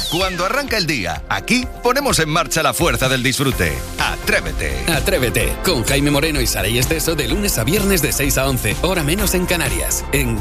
Cuando arranca el día, aquí ponemos en marcha la fuerza del disfrute. Atrévete. Atrévete, con Jaime Moreno y Saray Esteso de lunes a viernes de 6 a 11, hora menos en Canarias, en